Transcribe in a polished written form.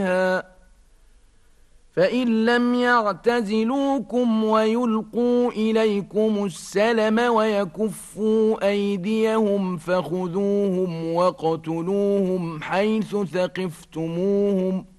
فإن لم يعتزلوكم ويلقوا إليكم السلم ويكفوا أيديهم فخذوهم وقتلوهم حيث ثقفتموهم